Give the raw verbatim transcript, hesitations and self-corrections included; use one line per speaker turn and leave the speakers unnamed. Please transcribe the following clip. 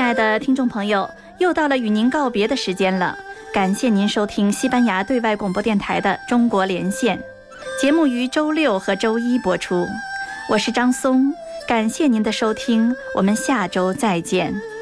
爱的听众朋友，又到了与您告别的时间了。感谢您收听西班牙对外广播电台的中国连线节目，于周六和周一播出。我是张松，感谢您的收听，我们下周再见。